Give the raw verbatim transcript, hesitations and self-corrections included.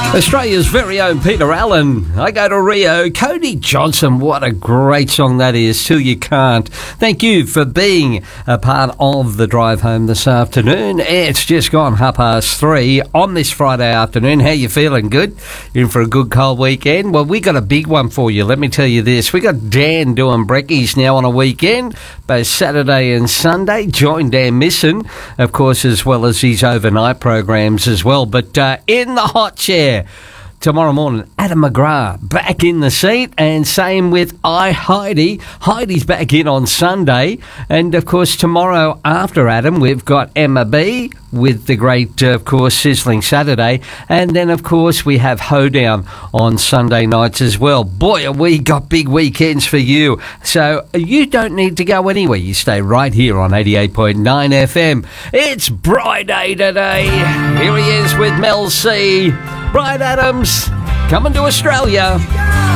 Australia's very own Peter Allen. I go to Rio. Cody Johnson, what a great song that is, Till You Can't. Thank you for being a part of the drive home this afternoon. It's just gone half past three on this Friday afternoon. How you feeling? Good? In for a good cold weekend? Well, we got a big one for you. Let me tell you this. We got Dan doing brekkies now on a weekend, both Saturday and Sunday. Join Dan Misson, of course, as well as his overnight programs as well. But uh, in the hot chair tomorrow morning, Adam McGrath back in the seat, and same with I, Heidi. Heidi's back in on Sunday, and of course tomorrow after Adam we've got Emma B with the great, uh, of course, Sizzling Saturday, and then of course we have Hoedown on Sunday nights as well. Boy, have we got big weekends for you, so you don't need to go anywhere. You stay right here on eighty-eight point nine F M. It's Friday today. Here he is with Mel C. Bryan Adams coming to Australia.